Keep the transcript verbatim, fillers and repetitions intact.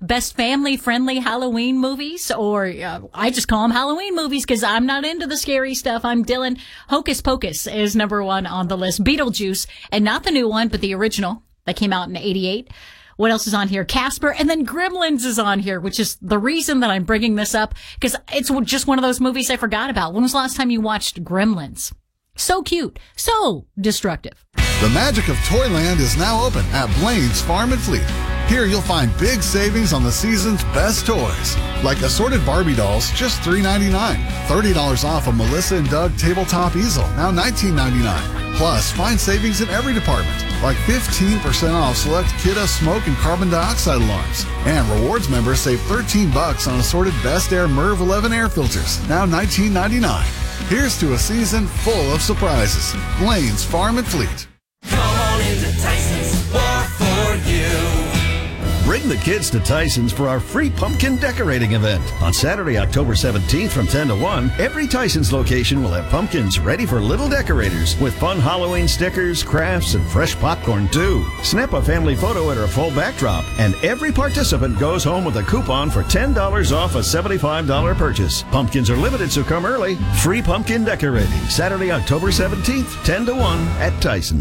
best family-friendly Halloween movies, or uh, I just call them Halloween movies because I'm not into the scary stuff. I'm Dylan. Hocus Pocus is number one on the list. Beetlejuice, and not the new one, but the original that came out in eighty-eight. What else is on here? Casper, and then Gremlins is on here, which is the reason that I'm bringing this up, because it's just one of those movies I forgot about. When was the last time you watched Gremlins? So cute. So destructive. The magic of Toyland is now open at Blaine's Farm and Fleet. Here you'll find big savings on the season's best toys, like assorted Barbie dolls, just three ninety-nine. thirty dollars off a Melissa and Doug tabletop easel, now nineteen ninety-nine. Plus, find savings in every department, like fifteen percent off select Kidda smoke and carbon dioxide alarms. And rewards members save thirteen bucks on assorted Best Air Merv eleven air filters, now nineteen ninety-nine. Here's to a season full of surprises. Blaine's Farm and Fleet. Come on into Tyson's, more for you. Bring the kids to Tyson's for our free pumpkin decorating event. On Saturday, October seventeenth from ten to one, every Tyson's location will have pumpkins ready for little decorators with fun Halloween stickers, crafts, and fresh popcorn too. Snap a family photo at our full backdrop, and every participant goes home with a coupon for ten dollars off a seventy-five dollars purchase. Pumpkins are limited, so come early. Free pumpkin decorating, Saturday, October seventeenth, ten to one at Tyson's.